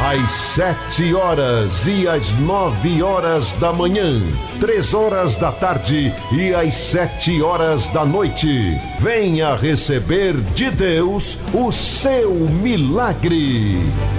às 7 horas e às 9 horas da manhã, 3 horas da tarde e às 7 horas da noite. Venha receber de Deus o seu milagre.